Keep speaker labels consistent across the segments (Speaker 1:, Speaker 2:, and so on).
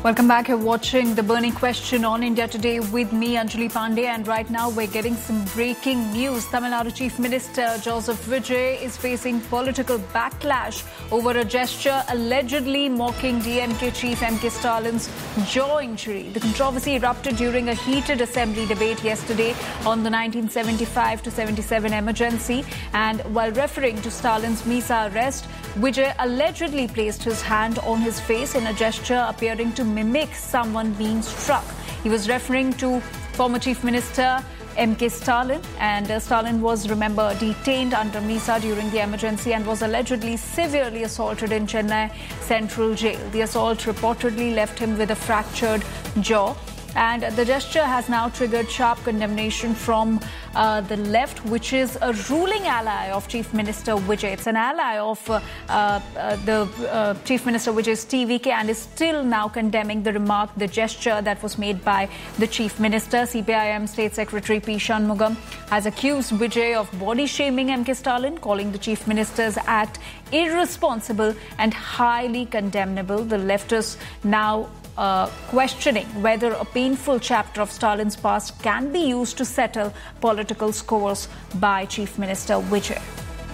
Speaker 1: Welcome back. You're watching The Burning Question on India Today with me, Anjali Pandey. And right now we're getting some breaking news. Tamil Nadu Chief Minister Joseph Vijay is facing political backlash over a gesture allegedly mocking DMK Chief M.K. Stalin's jaw injury. The controversy erupted during a heated assembly debate yesterday on the 1975-77 emergency. And while referring to Stalin's Misa arrest, Vijay allegedly placed his hand on his face in a gesture appearing to mimic someone being struck. He was referring to former Chief Minister M.K. Stalin, and Stalin was, remember, detained under Misa during the emergency and was allegedly severely assaulted in Chennai Central Jail. The assault reportedly left him with a fractured jaw. And the gesture has now triggered sharp condemnation from the left, which is a ruling ally of Chief Minister Vijay. It's an ally of the Chief Minister Vijay's TVK and is still now condemning the remark, the gesture that was made by the Chief Minister. CPIM State Secretary P. Shanmugam has accused Vijay of body shaming M.K. Stalin, calling the Chief Minister's act irresponsible and highly condemnable. The leftists now questioning whether a painful chapter of Stalin's past can be used to settle political scores by Chief Minister Vijay.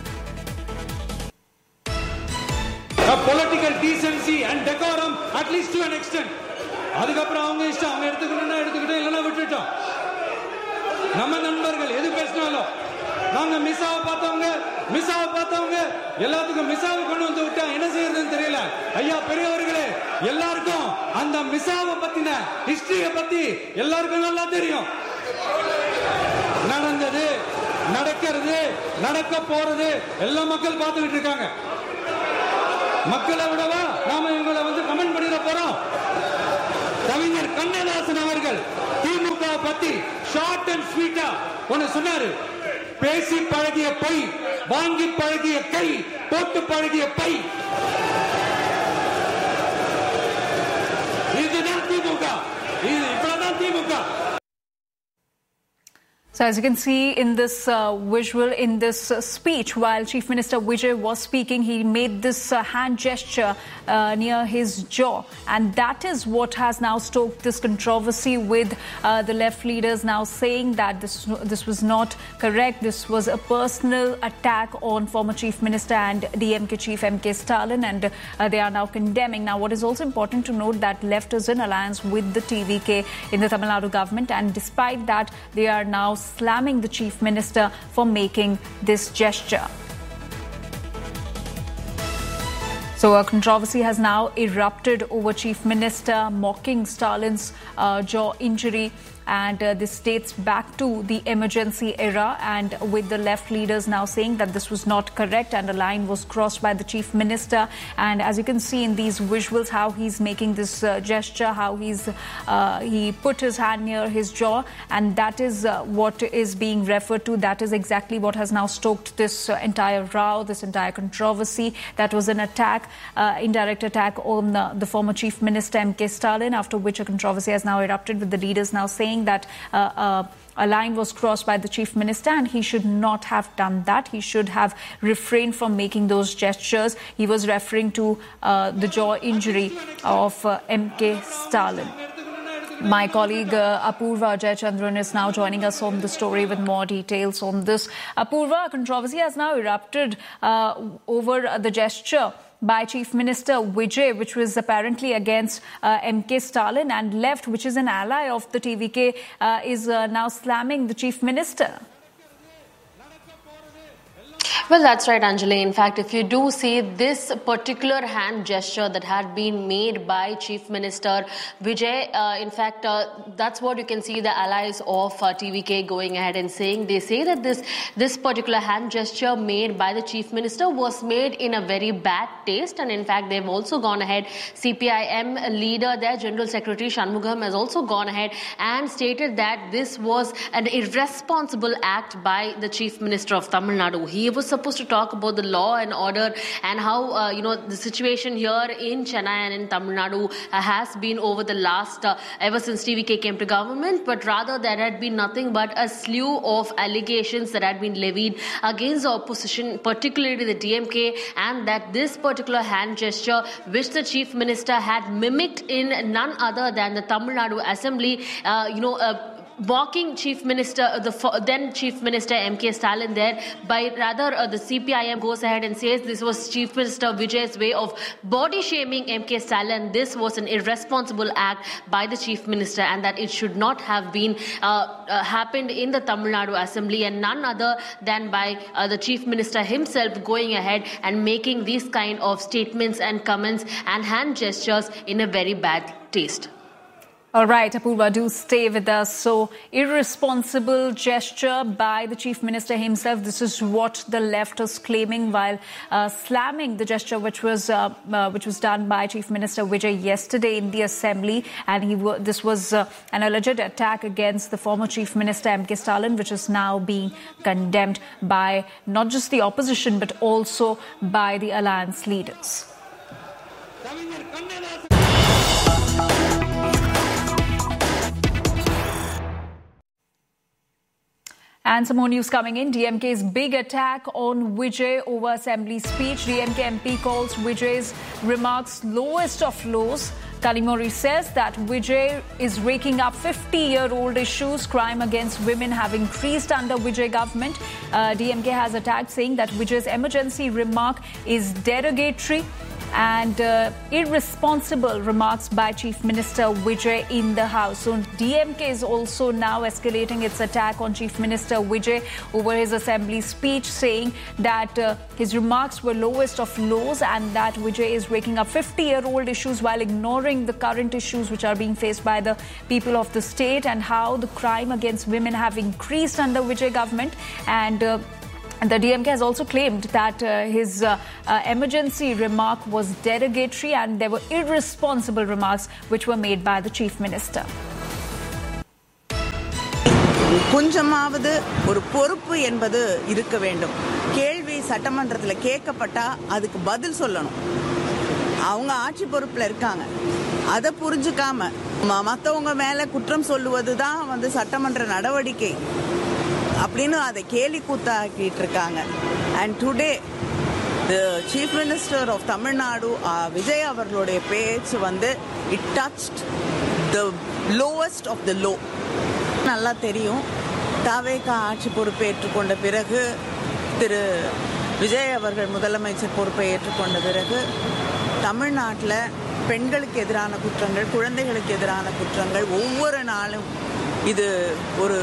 Speaker 2: Political decency and decorum, at least to an extent. அதுக்கப்புறம் அவங்க இஷ்டம், அவங்க எடுத்துக்கிட்டோம் இல்லைன்னா விட்டுட்டோம். நம்ம நண்பர்கள் எது பேசினாலும் நாங்க மிசாவை பார்த்தவங்க எல்லாத்துக்கும் மிசாவை கொண்டு வந்து விட்டா என்ன செய்யறதுன்னு தெரியல. ஐயா பெரியவர்களே, எல்லாருக்கும் அந்த மிசாவை பத்தின ஹிஸ்டரிய பத்தி எல்லாருக்கும் நல்லா தெரியும். நடந்தது, நடக்கிறது, நடக்க போறது எல்லா மக்கள் பார்த்துக்கிட்டு இருக்காங்க. மக்களை விடவா நாம இவங்களை கமெண்ட் பண்ணிட போறோம்? கவிஞர் கண்ணதாசன் அவர்கள் திமுக பத்தி ஷார்ட் அண்ட் ஸ்வீட்டா ஒன்னு சொன்னாரு. பேசி பழகிய பொய், வாங்கி பழகிய கை, போட்டு பழகிய பை. இதுதான் திமுக. இது இப்பதான் திமுக.
Speaker 1: So as you can see in this visual, in this speech, while Chief Minister Vijay was speaking, he made this hand gesture near his jaw. And that is what has now stoked this controversy with the left leaders now saying that this was not correct. This was a personal attack on former Chief Minister and DMK Chief M.K. Stalin, and they are now condemning. Now, what is also important to note that left is in alliance with the TVK in the Tamil Nadu government, and despite that, they are now slamming the Chief Minister for making this gesture. So a controversy has now erupted over Chief Minister mocking Stalin's jaw injury. And this dates back to the emergency era, and with the left leaders now saying that this was not correct and a line was crossed by the Chief Minister. And as you can see in these visuals, how he's making this gesture, how he put his hand near his jaw, and that is what is being referred to. That is exactly what has now stoked this entire row, this entire controversy. That was an attack, indirect attack on the former Chief Minister M.K. Stalin, after which a controversy has now erupted with the leaders now saying that a line was crossed by the Chief Minister and he should not have done that. He should have refrained from making those gestures. He was referring to the jaw injury of M.K. Stalin. My colleague Apurva Jayachandran is now joining us on the story with more details on this. Apurva, controversy has now erupted over the gesture by Chief Minister Vijay, which was apparently against M.K. Stalin, and left, which is an ally of the TVK, is now slamming the Chief Minister.
Speaker 3: Well, that's right, Anjali. In fact, if you do see this particular hand gesture that had been made by Chief Minister Vijay, in fact, that's what you can see the allies of TVK going ahead and saying. They say that this particular hand gesture made by the Chief Minister was made in a very bad taste. And in fact, they've also gone ahead. CPIM leader, their General Secretary Shanmugam, has also gone ahead and stated that this was an irresponsible act by the Chief Minister of Tamil Nadu. He was supposed to talk about the law and order and how, the situation here in Chennai and in Tamil Nadu has been over the last, ever since TVK came to government, but rather there had been nothing but a slew of allegations that had been levied against the opposition, particularly the DMK, and that this particular hand gesture, which the Chief Minister had mimicked in none other than the Tamil Nadu Assembly, mocking Chief Minister, then Chief Minister M.K. Stalin there, by rather the CPIM goes ahead and says this was Chief Minister Vijay's way of body shaming M.K. Stalin. This was an irresponsible act by the Chief Minister and that it should not have been happened in the Tamil Nadu Assembly, and none other than by the Chief Minister himself going ahead and making these kind of statements and comments and hand gestures in a very bad taste.
Speaker 1: All right, Apurva, do stay with us. So, irresponsible gesture by the Chief Minister himself. This is what the left is claiming while slamming the gesture which was done by Chief Minister Vijay yesterday in the Assembly. And this was an alleged attack against the former Chief Minister M.K. Stalin, which is now being condemned by not just the opposition but also by the alliance leaders. And some more news coming in. DMK's big attack on Vijay over Assembly speech. DMK MP calls Vijay's remarks lowest of lows. Kalimori says that Vijay is raking up 50-year-old issues. Crime against women have increased under Vijay government. DMK has attacked, saying that Vijay's emergency remark is derogatory and irresponsible remarks by Chief Minister Vijay in the House. So DMK is also now escalating its attack on Chief Minister Vijay over his Assembly speech, saying that his remarks were lowest of lows and that Vijay is raking up 50-year-old issues while ignoring the current issues which are being faced by the people of the state, and how the crime against women have increased under Vijay government. And the DMK has also claimed that his emergency remark was derogatory and there were irresponsible remarks which were made by the Chief Minister.
Speaker 4: கொஞ்சமாவது ஒரு பொறுப்பு என்பது இருக்க வேண்டும். கேள்வி சட்டமன்றத்தில் கேட்கப்பட்டா அதுக்கு பதில் சொல்லணும். அவங்க ஆட்சி பொறுப்புல இருக்காங்க. அதை புரிஞ்சுக்காம மற்றவங்க மேல குற்றம் சொல்லுவதுதான் சட்டமன்ற நடவடிக்கை அப்படின்னு அதை கேலி கூத்தாக்கிட்டு இருக்காங்க. And today the Chief Minister of Tamil Nadu, Vijay அவர்களுடைய பேச்சு it touched the lowest of the low. நல்லா தெரியும், தாவேகா ஆட்சி பொறுப்பை ஏற்றுக்கொண்ட பிறகு, திரு விஜய் அவர்கள் முதலமைச்சர் பொறுப்பை ஏற்றுக்கொண்ட பிறகு தமிழ்நாட்டில் பெண்களுக்கு எதிரான குற்றங்கள், குழந்தைகளுக்கு எதிரான குற்றங்கள் ஒவ்வொரு நாளும் இது ஒரு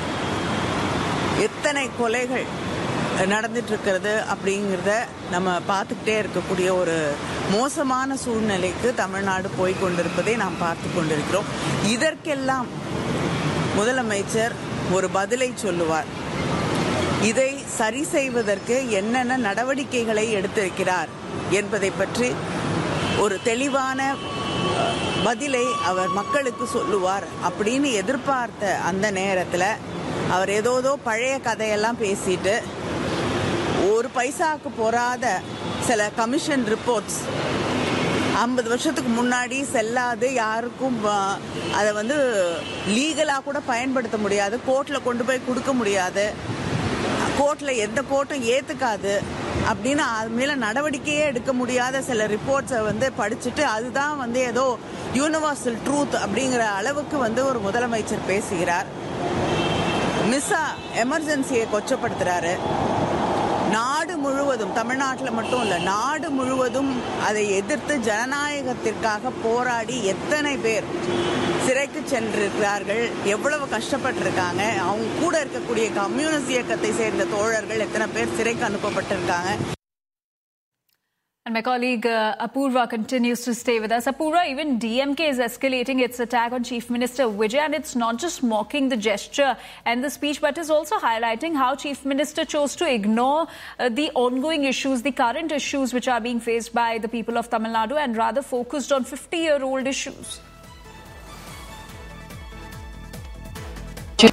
Speaker 4: எத்தனை கொலைகள் நடந்துட்டு இருக்கிறது அப்படிங்கிறத நம்ம பார்த்துக்கிட்டே இருக்கக்கூடிய ஒரு மோசமான சூழ்நிலைக்கு தமிழ்நாடு போய் கொண்டிருப்பதை நாம் பார்த்து கொண்டிருக்கிறோம். இதற்கெல்லாம் முதலமைச்சர் ஒரு பதிலை சொல்லுவார். இதை சரி செய்வதற்கு என்னென்ன நடவடிக்கைகளை எடுத்திருக்கிறார் என்பதை பற்றி ஒரு தெளிவான பதிலை அவர் மக்களுக்கு சொல்லுவார் அப்படின்னு எதிர்பார்த்த அந்த நேரத்தில் அவர் ஏதோதோ பழைய கதையெல்லாம் பேசிட்டு ஒரு பைசாக்கு போராத சில கமிஷன் ரிப்போர்ட்ஸ் 50 வருஷத்துக்கு முன்னாடி செல்லாது, யாருக்கும் அதை லீகலாக கூட பயன்படுத்த முடியாது, கோர்ட்டில் கொண்டு போய் கொடுக்க முடியாது, கோர்ட்டில் எந்த கோர்ட்டும் ஏற்றுக்காது அப்படின்னு அது மேலே நடவடிக்கையே எடுக்க முடியாத சில ரிப்போர்ட்ஸை படிச்சுட்டு அதுதான் ஏதோ யூனிவர்சல் ட்ரூத் அப்படிங்கிற அளவுக்கு ஒரு முதலமைச்சர் பேசுகிறார். மிஸ்ஸா எமர்ஜென்சியை கொச்சப்படுத்துறாரு. நாடு முழுவதும், தமிழ்நாட்டில் மட்டும் இல்லை, நாடு முழுவதும் அதை எதிர்த்து ஜனநாயகத்திற்காக போராடி எத்தனை பேர் சிறைக்கு சென்றிருக்கிறார்கள், எவ்வளவு கஷ்டப்பட்டிருக்காங்க, அவங்க கூட இருக்கக்கூடிய கம்யூனிஸ்ட் இயக்கத்தை சேர்ந்த தோழர்கள் எத்தனை பேர் சிறைக்கு அனுப்பப்பட்டிருக்காங்க.
Speaker 1: And my colleague Apurva continues to stay with us. Apurva, even DMK is escalating its attack on Chief Minister Vijay, and it's not just mocking the gesture and the speech, but is also highlighting how Chief Minister chose to ignore the ongoing issues, the current issues which are being faced by the people of Tamil Nadu, and rather focused on 50-year-old issues.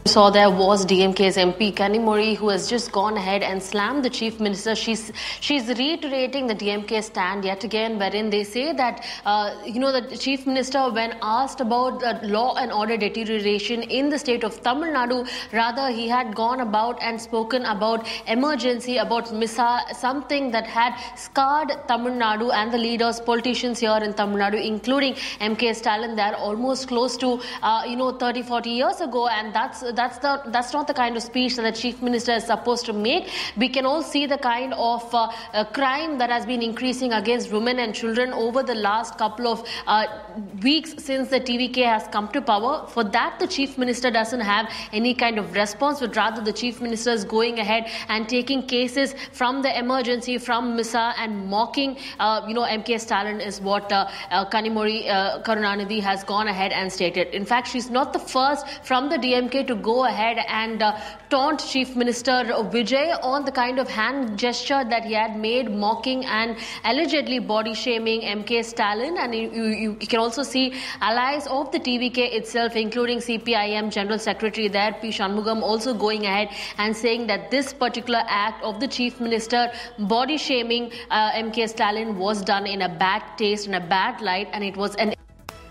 Speaker 3: saw there was DMK's MP Kanimozhi, who has just gone ahead and slammed the chief minister. She's reiterating the DMK stand yet again, wherein they say that the chief minister, when asked about law and order deterioration in the state of Tamil Nadu, rather he had gone about and spoken about emergency, about MISA, something that had scarred Tamil Nadu and the leaders, politicians here in Tamil Nadu, including MK Stalin. They're almost close to 30-40 years ago, and that's not the kind of speech that the chief minister is supposed to make. We can all see the kind of crime that has been increasing against women and children over the last couple of weeks since the TVK has come to power. For that, the chief minister doesn't have any kind of response, but rather the chief minister is going ahead and taking cases from the emergency, from MISA, and mocking MK Stalin is what Kanimozhi Karunanidhi has gone ahead and stated. In fact, she's not the first from the DMK to go ahead and taunt Chief Minister Vijay on the kind of hand gesture that he had made, mocking and allegedly body shaming MK Stalin. And you can also see allies of the TVK itself, including CPIM General Secretary there, P. Shanmugam, also going ahead and saying that this particular act of the Chief Minister body shaming MK Stalin was done in a bad taste, in a bad light, and it was an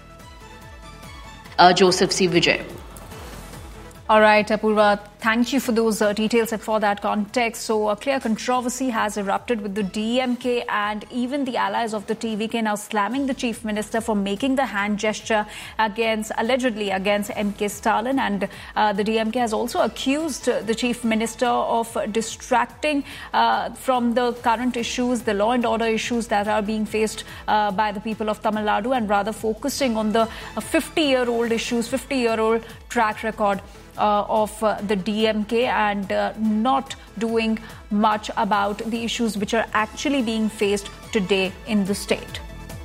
Speaker 3: Joseph C. Vijay.
Speaker 1: All right, Apurva, thank you for those details and for that context. So a clear controversy has erupted with the DMK and even the allies of the TVK now slamming the chief minister for making the hand gesture allegedly against MK Stalin. And the DMK has also accused the chief minister of distracting from the current issues, the law and order issues that are being faced by the people of Tamil Nadu, and rather focusing on the 50-year-old issues, 50-year-old track record of the DMK, and not doing much about the issues which are actually being faced today in the state.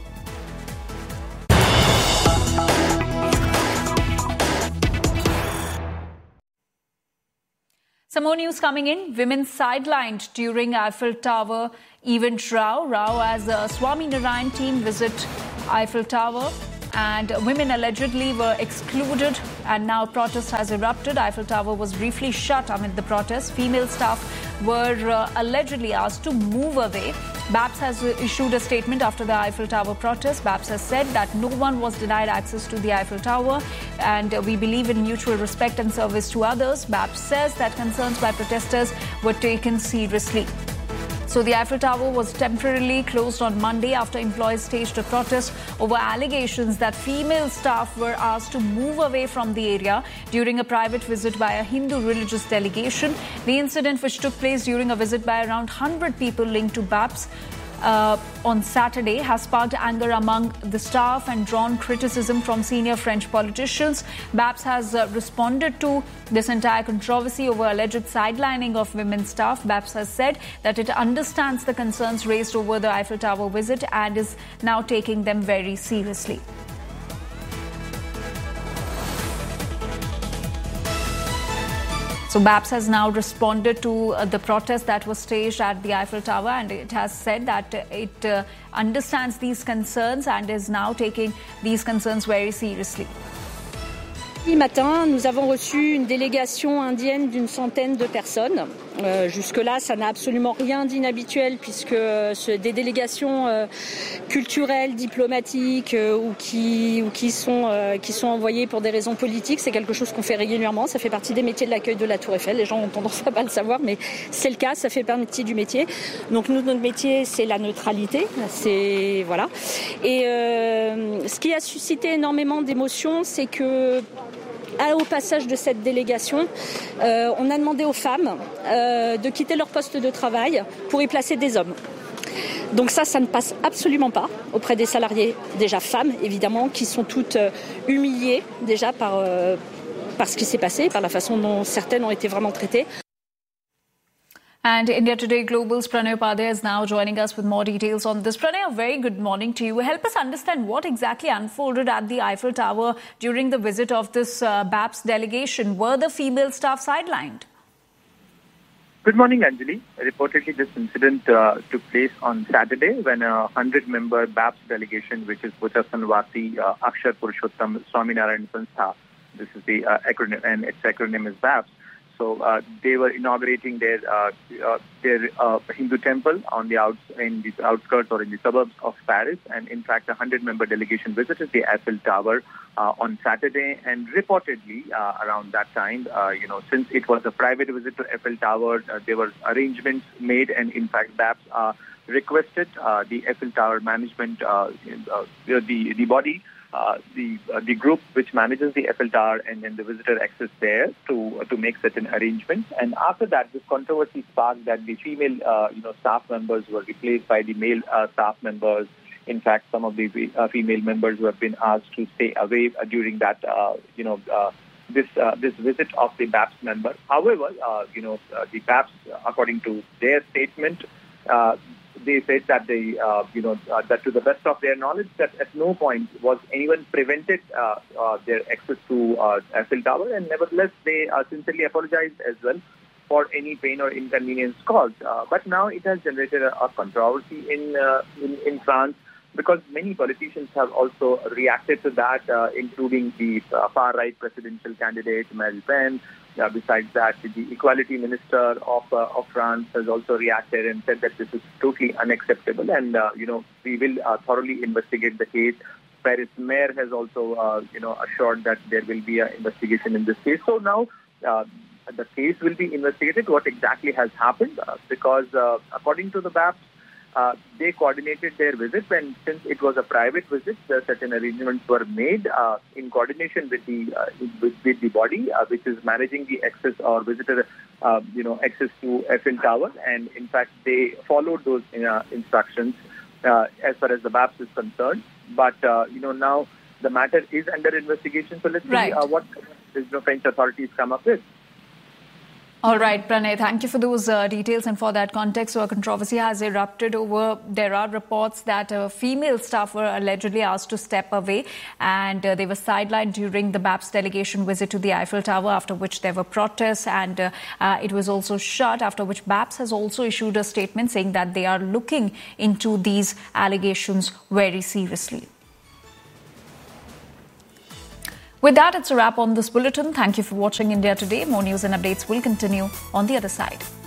Speaker 1: Some more news coming in. Women sidelined during Eiffel Tower event row as the Swaminarayan team visit Eiffel Tower. And women allegedly were excluded, and now protest has erupted. Eiffel Tower was briefly shut amid the protest. Female staff were allegedly asked to move away. BAPS has issued a statement after the Eiffel Tower protest. BAPS has said that no one was denied access to the Eiffel Tower, and we believe in mutual respect and service to others. BAPS says that concerns by protesters were taken seriously. So the Eiffel Tower was temporarily closed on Monday after employees staged a protest over allegations that female staff were asked to move away from the area during a private visit by a Hindu religious delegation. The incident, which took place during a visit by around 100 people linked to BAPS on Saturday, has sparked anger among the staff and drawn criticism from senior French politicians. BAPS has responded to this entire controversy over alleged sidelining of women staff. BAPS has said that it understands the concerns raised over the Eiffel Tower visit and is now taking them very seriously. So BAPS has now responded to the protest that was staged at the Eiffel Tower, and it has said that it understands these concerns and is now taking these concerns very seriously.
Speaker 5: Ce matin, nous avons reçu une délégation indienne d'une centaine de personnes. Jusque-là, ça n'a absolument rien d'inhabituel puisque c'est des délégations culturelles, diplomatiques ou qui sont envoyées pour des raisons politiques. C'est quelque chose qu'on fait régulièrement. Ça fait partie des métiers de l'accueil de la Tour Eiffel. Les gens ont tendance à pas le savoir, mais c'est le cas. Ça fait partie du métier. Donc nous, notre métier, c'est la neutralité. C'est voilà. Et ce qui a suscité énormément d'émotions, c'est que au passage de cette délégation, on a demandé aux femmes de quitter leur poste de travail pour y placer des hommes. Donc ça ne passe absolument pas auprès des salariés, déjà femmes évidemment, qui sont toutes humiliées déjà par ce qui s'est passé, par la façon dont certaines ont été vraiment traitées.
Speaker 1: And India Today Global's Pranay Upadhyay is now joining us with more details on this. Pranay, a very good morning to you. Help us understand what exactly unfolded at the Eiffel Tower during the visit of this BAPS delegation. Were the female staff sidelined?
Speaker 6: Good morning, Anjali. Reportedly, this incident took place on Saturday when a 100-member BAPS delegation, which is Bhuta Sanwati, Akshar Purushottam, Swaminarayan Sanstha, This is the acronym, and its acronym is BAPS. So they were inaugurating their Hindu temple in the outskirts or in the suburbs of Paris, and in fact, a 100-member delegation visited the Eiffel Tower on Saturday. And reportedly, around that time, since it was a private visit to Eiffel Tower, there were arrangements made, and in fact, BAPS requested the Eiffel Tower management, the body. The group which manages the Eiffel Tower and then the visitor access there to make certain arrangements. And after that, this controversy sparked that the female staff members were replaced by the male staff members. In fact, some of the female members who have been asked to stay away during that this visit of the BAPS member. However, the BAPS, according to their statement, they said that that to the best of their knowledge, that at no point was anyone prevented their access to Eiffel Tower, and nevertheless they sincerely apologized as well for any pain or inconvenience caused. But now it has generated a controversy in France, because many politicians have also reacted to that, including the far-right presidential candidate Marine Le Pen. Besides that, the Equality Minister of France has also reacted and said that this is totally unacceptable, and we will thoroughly investigate the case. Paris Mayor has also assured that there will be an investigation in this case. So now the case will be investigated. What exactly has happened? Because according to the BAPS, they coordinated their visit, and since it was a private visit, certain arrangements were made in coordination with the body which is managing the access or visitor access to Eiffel Tower, and in fact they followed those instructions as far as the BAPS is concerned. But now the matter is under investigation, so let's see what the French authorities come up with.
Speaker 1: All right, Pranay, thank you for those details and for that context. So a controversy has erupted over, there are reports that female staff were allegedly asked to step away, and they were sidelined during the BAPS delegation visit to the Eiffel Tower, after which there were protests, and it was also shut, after which BAPS has also issued a statement saying that they are looking into these allegations very seriously. With that, it's a wrap on this bulletin. Thank you for watching India Today. More news and updates will continue on the other side.